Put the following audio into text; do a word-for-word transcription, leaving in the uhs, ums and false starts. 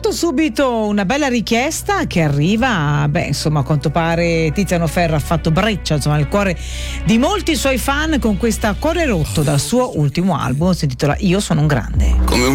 intanto subito una bella richiesta che arriva, beh insomma a quanto pare Tiziano Ferro ha fatto breccia insomma nel cuore di molti suoi fan con questa Cuore rotto dal suo ultimo album, si intitola Io sono un grande. Come